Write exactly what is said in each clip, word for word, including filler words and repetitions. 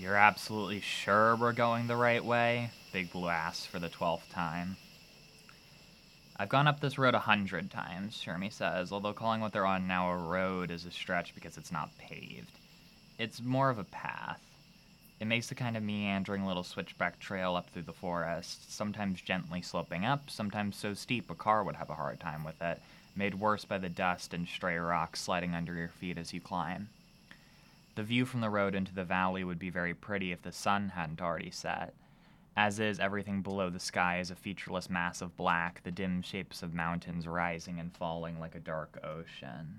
You're absolutely sure we're going the right way? Big Blue asks for the twelfth time. I've gone up this road a hundred times, Shermie says, although calling what they're on now a road is a stretch because it's not paved. It's more of a path. It makes the kind of meandering little switchback trail up through the forest, sometimes gently sloping up, sometimes so steep a car would have a hard time with it, made worse by the dust and stray rocks sliding under your feet as you climb. The view from the road into the valley would be very pretty if the sun hadn't already set. As is, everything below the sky is a featureless mass of black, the dim shapes of mountains rising and falling like a dark ocean.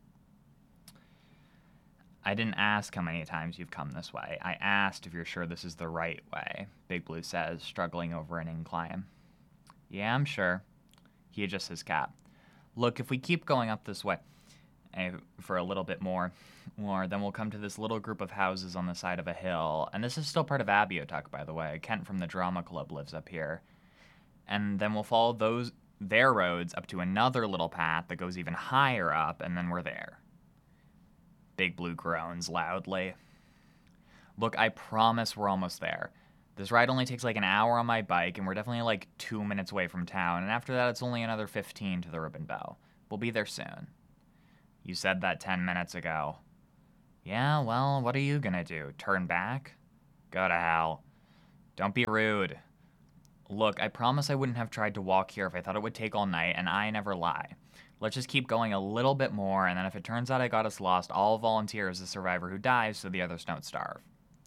I didn't ask how many times you've come this way. I asked if you're sure this is the right way, Big Blue says, struggling over an incline. Yeah, I'm sure. He adjusts his cap. Look, if we keep going up this way eh, for a little bit more, more, then we'll come to this little group of houses on the side of a hill. And this is still part of Abiotuck, by the way. Kent from the drama club lives up here. And then we'll follow those their roads up to another little path that goes even higher up, and then we're there. Big Blue groans loudly. Look, I promise we're almost there. This ride only takes like an hour on my bike, and we're definitely like two minutes away from town, and after that it's only another fifteen to the Ribbon Bell. We'll be there soon. You said that ten minutes ago. Yeah, well, what are you gonna do? Turn back? Go to hell. Don't be rude. Look, I promise I wouldn't have tried to walk here if I thought it would take all night, and I never lie. Let's just keep going a little bit more, and then if it turns out I got us lost, I'll volunteer as the survivor who dies so the others don't starve.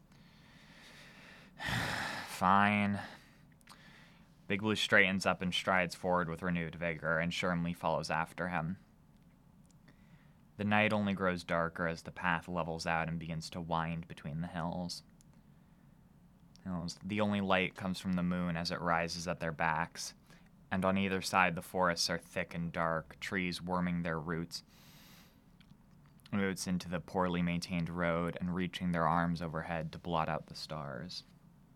Fine. Big Blue straightens up and strides forward with renewed vigor, and Shermie follows after him. The night only grows darker as the path levels out and begins to wind between the hills. hills. The only light comes from the moon as it rises at their backs, and on either side the forests are thick and dark, trees worming their roots roots into the poorly maintained road and reaching their arms overhead to blot out the stars.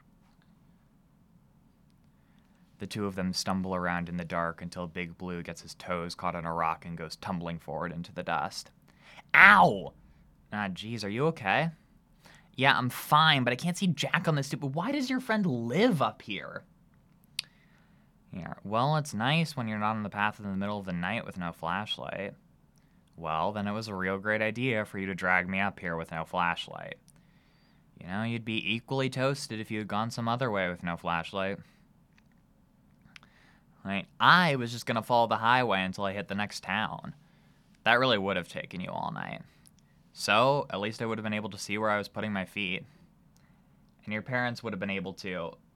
The two of them stumble around in the dark until Big Blue gets his toes caught on a rock and goes tumbling forward into the dust. Ow! Ah, geez, are you okay? Yeah, I'm fine, but I can't see Jack on this stupid... Why does your friend live up here? Yeah, well, it's nice when you're not on the path in the middle of the night with no flashlight. Well, then it was a real great idea for you to drag me up here with no flashlight. You know, you'd be equally toasted if you had gone some other way with no flashlight. Right? I was just going to follow the highway until I hit the next town. That really would have taken you all night. So, at least I would have been able to see where I was putting my feet. And your parents would have been able to...